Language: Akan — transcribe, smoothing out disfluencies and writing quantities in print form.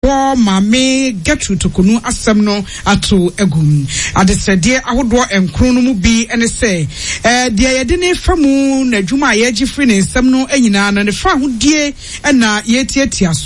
wo mame Gertrude Tokonu asem no ato egum adesrede ahodo enkro no mu bi ene se de yede ne famu na dwuma ye gifri ne nsem no anyina na ne fa hodie na ye tietia